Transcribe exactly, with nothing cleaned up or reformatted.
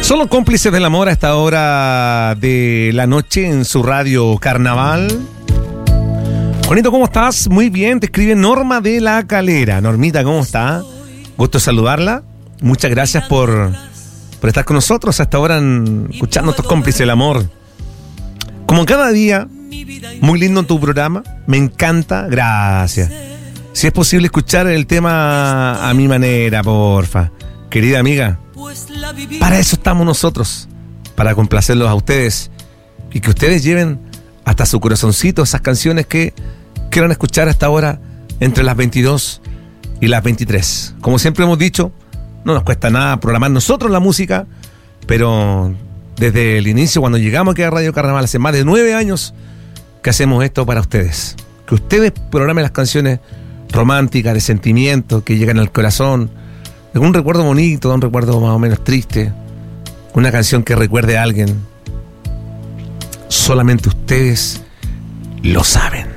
Solo cómplices del amor a esta hora de la noche en su radio Carnaval. Juanito, ¿cómo estás? Muy bien, te escribe Norma de la Calera. Normita, ¿cómo está? Gusto saludarla. Muchas gracias por, por estar con nosotros a esta hora en, escuchando nuestros cómplices del amor. Como cada día, muy lindo tu programa. Me encanta, gracias. Si es posible escuchar el tema a mi manera, porfa. Querida amiga, para eso estamos nosotros, para complacerlos a ustedes y que ustedes lleven hasta su corazoncito esas canciones que quieran escuchar hasta ahora entre las veintidós y las veintitrés. Como siempre hemos dicho, no nos cuesta nada programar nosotros la música, pero desde el inicio, cuando llegamos aquí a Radio Carnaval, hace más de nueve años que hacemos esto para ustedes. Que ustedes programen las canciones románticas, de sentimiento, que llegan al corazón, un recuerdo bonito, un recuerdo más o menos triste, una canción que recuerde a alguien. Solamente ustedes lo saben.